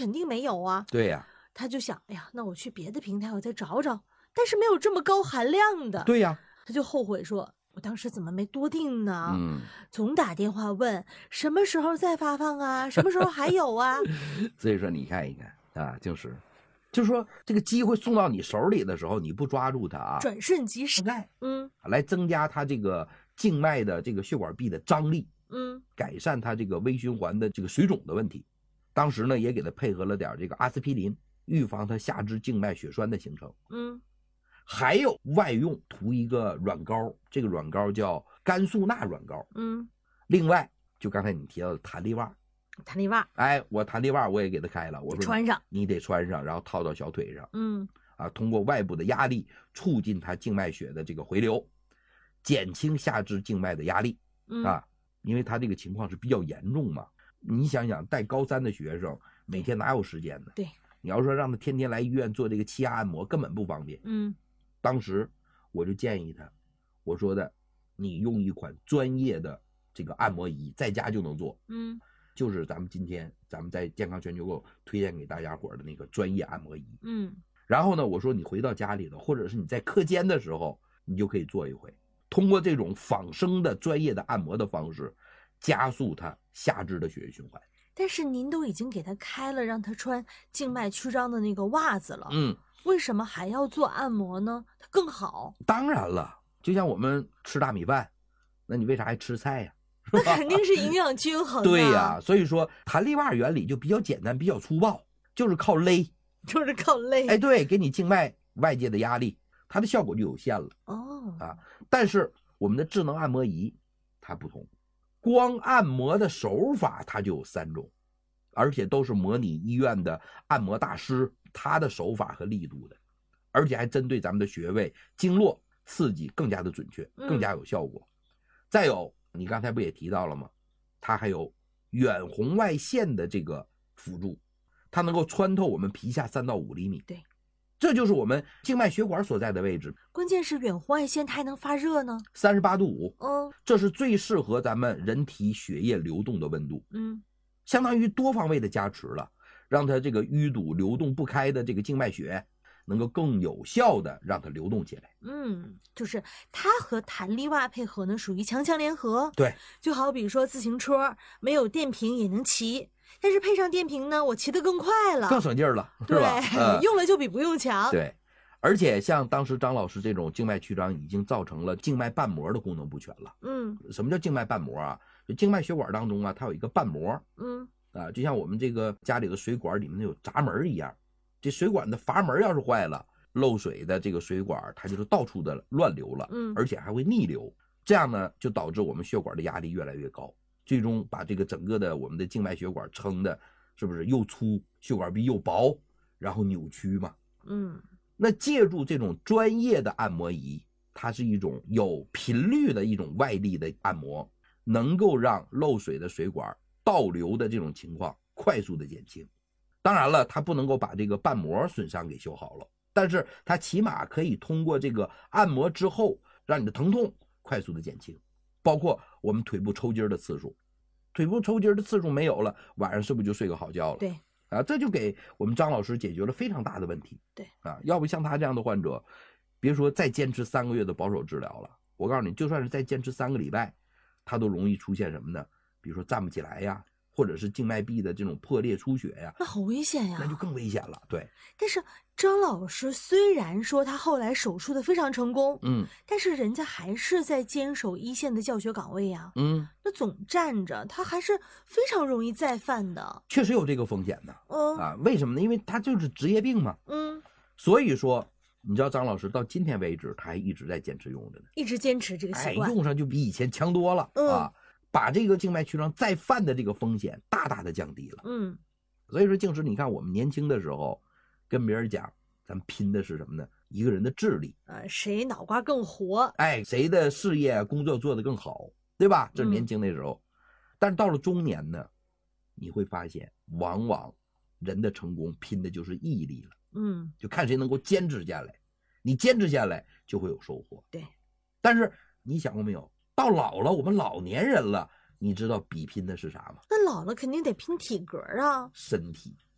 肯定没有啊。 对呀， 他就想，哎呀，那我去别的平台我再找找，但是没有这么高含量的。 对呀， 他就后悔说，我当时怎么没多订呢？ 嗯， 总打电话问什么时候再发放啊，什么时候还有啊？ 所以说你看一看啊，就是说这个机会送到你手里的时候，你不抓住它啊， 转瞬即逝。 来增加它这个静脉的这个血管壁的张力，改善它这个微循环的这个水肿的问题。当时呢，也给它配合了点这个阿司匹林，预防它下肢静脉血栓的形成。还有外用涂一个软膏，这个软膏叫甘素钠软膏。另外就刚才你提到的弹力袜。 弹力袜， 哎，我弹力袜我也给它开了，我说穿上， 你得穿上，然后套到小腿上。通过外部的压力促进它静脉血的这个回流，减轻下肢静脉的压力。因为它这个情况是比较严重嘛。你想想，带高3的学生每天哪有时间呢？ 对， 你要说让他天天来医院做这个气压按摩，根本不方便。当时我就建议他，我说的，你用一款专业的这个按摩仪，在家就能做。就是今天咱们在健康全球购推荐给大家伙的那个专业按摩仪。然后呢，我说你回到家里头，或者是你在课间的时候，你就可以做一回，通过这种仿生的专业的按摩的方式，加速它下肢的血液循环。 但是您都已经给他开了让他穿静脉曲张的那个袜子了，为什么还要做按摩呢？它更好。 当然了，就像我们吃大米饭，那你为啥还吃菜呀？ 那肯定是营养均衡。 对呀，所以说弹力袜原理就比较简单，比较粗暴，就是靠勒。哎，对，给你静脉外界的压力，它的效果就有限了。但是我们的智能按摩仪它不同，光按摩的手法它就有3种，而且都是模拟医院的按摩大师他的手法和力度的，而且还针对咱们的穴位经络刺激更加的准确，更加有效果。再有你刚才不也提到了吗？它还有远红外线的这个辅助，它能够穿透我们皮下3到5厘米。 对， 这就是我们静脉血管所在的位置。 关键是远红外线它还能发热呢 ，38度5。这是最适合咱们人体血液流动的温度。相当于多方位的加持了，让它这个淤堵流动不开的这个静脉血能够更有效的让它流动起来。 就是它和弹力袜配合呢，属于强强联合。 对， 就好比说自行车没有电瓶也能骑，但是配上电瓶呢，我骑得更快了， 更省劲了， 是吧？ 对， 用了就比不用强。 对，而且像当时张老师这种静脉曲张已经造成了静脉瓣膜的功能不全了。什么叫静脉瓣膜啊？就静脉血管当中啊，它有一个瓣膜。就像我们这个家里的水管里面有闸门一样，这水管的阀门要是坏了，漏水的这个水管它就是到处的乱流了，而且还会逆流。这样呢，就导致我们血管的压力越来越高，最终把这个整个的我们的静脉血管撑的是不是又粗，血管壁又薄，然后扭曲嘛。那借助这种专业的按摩仪，它是一种有频率的一种外力的按摩，能够让漏水的水管倒流的这种情况快速的减轻。当然了，它不能够把这个瓣膜损伤给修好了，但是它起码可以通过这个按摩之后，让你的疼痛快速的减轻。包括我们腿部抽筋的次数，腿部抽筋的次数没有了，晚上是不是就睡个好觉了？ 对， 这就给我们张老师解决了非常大的问题。 对， 要不像他这样的患者，别说再坚持3个月的保守治疗了，我告诉你，就算是再坚持3个礼拜，他都容易出现什么呢？比如说站不起来呀，或者是静脉壁的这种破裂出血呀， 那好危险呀， 那就更危险了。对， 但是张老师虽然说他后来手术的非常成功，但是人家还是在坚守一线的教学岗位呀，那总站着，他还是非常容易再犯的， 确实有这个风险的。为什么呢？因为他就是职业病嘛。所以说，你知道张老师到今天为止，他还一直在坚持用着呢， 一直坚持这个习惯， 用上就比以前强多了把这个静脉曲张再犯的这个风险大大的降低了。所以说静时你看我们年轻的时候跟别人讲，咱们拼的是什么呢？一个人的智力， 谁脑瓜更活， 谁的事业工作做得更好，对吧？这是年轻那时候。但是到了中年呢，你会发现往往人的成功拼的就是毅力了。就看谁能够坚持下来，你坚持下来就会有收获。 对， 但是你想过没有，到老了，我们老年人了，你知道比拼的是啥吗？ 那老了肯定得拼体格啊， 身体。